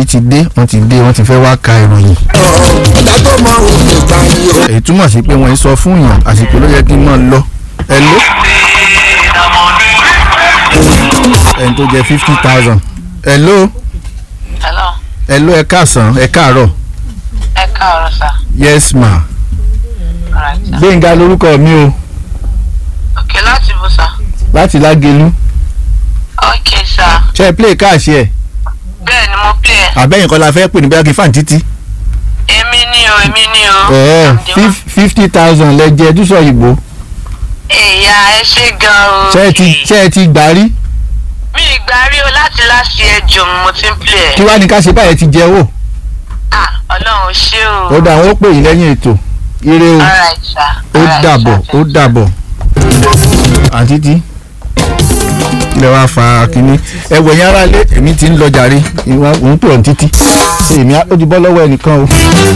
wọ́n ti fẹ́ wá ka ìròyìn. ọ̀dà tó mọ òun ìgbà yìí o. èyí túmọ̀ sí pé wọ́n ń sọ fún yàn àsìkò ló yẹ kí n máa lọ. hello. ẹni tó jẹ 50,000. hello. hello ẹ káàsán ẹ káàárọ̀. ẹ káàárọ̀ sà. yes ma. Gbénga lórúkọ mi o. òkè láti bó sà. láti Lágelú. ok sà. ṣe é play káàṣì ẹ. bẹ́ẹ̀ ni mo play ẹ̀. àbẹ́yìn kan la fẹ́ pè ní bẹ́ẹ̀ kí fàn títí. èmi ni o. 50,000 lẹ jẹ ẹdúsọ òyìnbó. èyà ẹ ṣe gan o. ṣe ẹ ti gbà rí. mi ìgbà rí o láti láti ẹjọ́ mo ti ń play ẹ̀. kí wàá ní ká ṣe báyẹn ti jẹ wò. ọlọ́run ṣé o. ó dà wọ́n pè yín lẹ́yìn ètò ire o. alright sir. ó dàbọ̀. àǹtí tí ilẹ̀ wa fa kínní ẹ̀wẹ̀ yẹn ara lé èmi ti ń lọ jàre òun pè ọ́n títí èmi ó ti bọ́ lọ́wọ́ ẹnìkan o.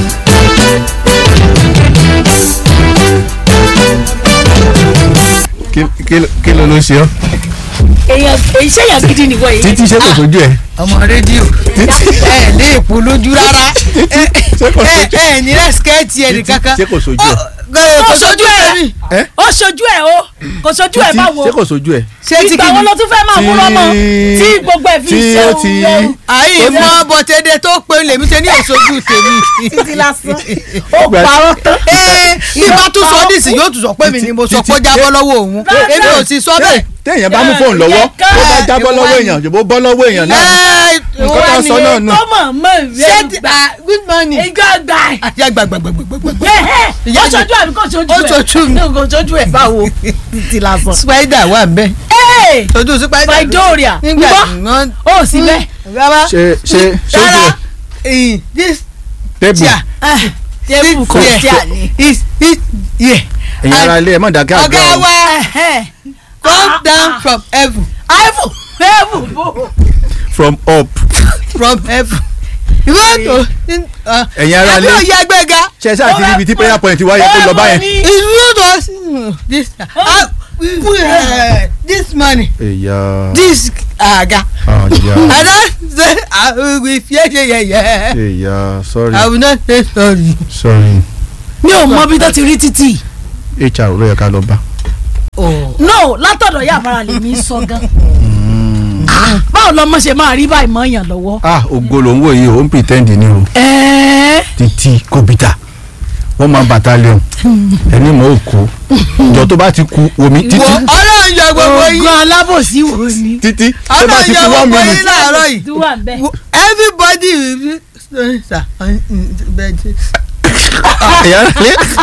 kí ló ló ṣe ọ́. èyàn iṣẹ́ yẹn gidi nìwọ yìí. títí ṣé kò sójú ẹ. ọmọ rédíò ẹ ní èpò lójú rárá ẹ ní rẹ́sikẹ́ẹ̀tì ẹnì kankan. ṣé kò sójú ẹ. kò sojú ẹ ó sojú ẹ o kò sojú ẹ báwo. ṣé kò sojú ẹ. ìgbà wo ló tún fẹ́ máa mú lọ́mọ tí gbogbo ẹ̀ fi ṣe òun. àyè mọ bọ̀tẹ́dẹ tó pé lèmi ṣe ní òṣojú tèmi. títí lásán ó parọ́ tán. bí bá tún sọ díìsì yóò tún sọ pé mi ni mo sọ pé jábọ́ lọ́wọ́ òun èmi ò sì sọ bẹ́ẹ̀. téèyàn bá mú fóònù lọ́wọ́ tó bá jábọ́ lọ́wọ́ èèyàn yòbó bọ́ lọ́wọ́ èèyàn náà nǹkan tó sọ náà nù. ọmọ rẹ gbà good morning. ìjọ gbà. àyà gbàgbàgbàgbàgbà. ó sojú àbí kò sojú ẹ. ó sojú mi. kò sojú ẹ báwo. títí lásán. spider wà nbẹ. sojú spider. Victoria nígbà gbọ́ ó sì bẹ́ẹ̀. rárá ṣe rárá this tébù tébù kò tí a ní. ẹ̀yin ara ilé ẹ̀ mọ̀ dákẹ́ àgbà ọ̀gá o. wa come down from heaven. heaven bò. from up. from heaven. ìwé ètò ẹ̀yin ara ilé ẹbí òye ẹgbẹ́ga. ṣe ṣáà ti níbi tí prayer point wáyé kó lọ báyẹn. ìlú tó this money this aga. I don say I will fear yeye. sorry. I will not say sorry. sorry. mi ò mọ bí tó ti rí títì. hr ló yẹ ká lọ bá. no látọ̀dọ̀ yà fara lèmi sọ gan. báwo lọmọ ṣe máa rí báyìí mọ́ yàn lọ́wọ́. ògo ló ń wò yìí o ń pretend ni o. títí kòbítà wọ́n máa battalion ẹni mọ̀ ò kú ìjọ tó bá ti ku omi títí. ọlọ́run yọ gbogbo yín. ogun alábòsí wo ni. títí tó bá ti ku 1 minute. ọlọ́run yọ gbogbo yín láàárọ̀ yìí. tó wà bẹ́ẹ̀. everybody will be sorry sir.